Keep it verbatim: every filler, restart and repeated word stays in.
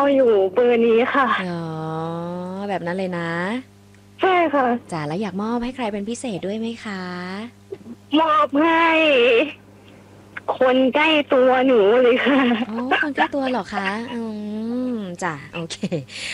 อยู่เบอร์นี้ค่ะอ๋อแบบนั้นเลยนะใช่ค่ะจ้ะแล้วอยากมอบให้ใครเป็นพิเศษด้วยไหมคะมอบให้คนใกล้ตัวหนูเลยค่ะอ๋อคนใกล้ตัวเหรอคะอืมจ้ะโอเค